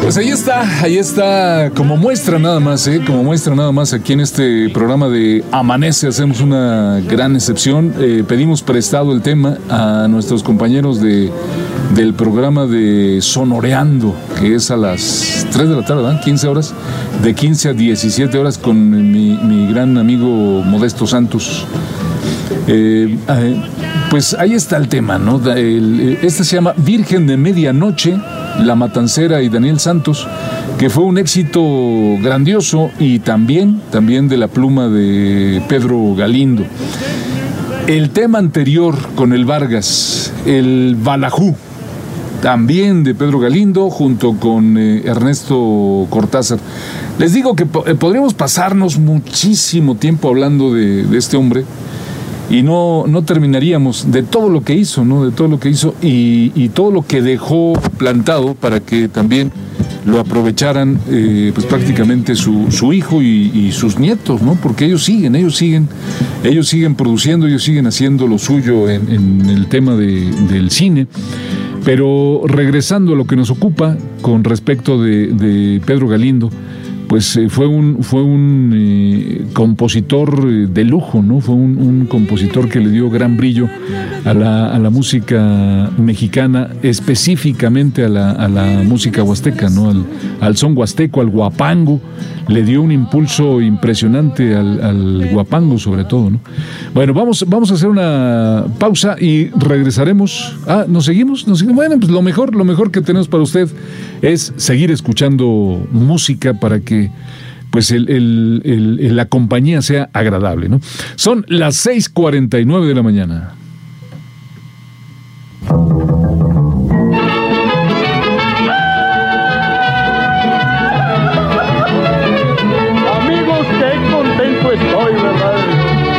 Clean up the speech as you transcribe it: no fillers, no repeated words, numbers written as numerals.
Pues ahí está, como muestra nada más, como muestra nada más aquí en este programa de Amanece, hacemos una gran excepción. Pedimos prestado el tema a nuestros compañeros del programa de Sonoreando, que es a las 3 de la tarde, ¿verdad? 15 horas, de 15 a 17 horas con mi gran amigo Modesto Santos. Pues ahí está el tema, ¿no? Este se llama Virgen de Medianoche, La Matancera y Daniel Santos, que fue un éxito grandioso y también de la pluma de Pedro Galindo. El tema anterior con el Vargas, el Balajú, también de Pedro Galindo, junto con Ernesto Cortázar. Les digo que podríamos pasarnos muchísimo tiempo hablando de este hombre, y no terminaríamos de todo lo que hizo, ¿no? De todo lo que hizo y todo lo que dejó plantado para que también lo aprovecharan pues prácticamente su hijo y sus nietos, ¿no? Porque ellos siguen produciendo, ellos siguen haciendo lo suyo en el tema del cine. Pero regresando a lo que nos ocupa con respecto de Pedro Galindo, pues fue un compositor de lujo, ¿no? Fue un compositor que le dio gran brillo a la música mexicana, específicamente a la música huasteca, ¿no? Al son huasteco, al guapango. Le dio un impulso impresionante al guapango, sobre todo, ¿no? Bueno, vamos a hacer una pausa y regresaremos. ¿Nos seguimos? Bueno, pues lo mejor que tenemos para usted es seguir escuchando música para que pues la compañía sea agradable, ¿no? Son las 6:49 de la mañana.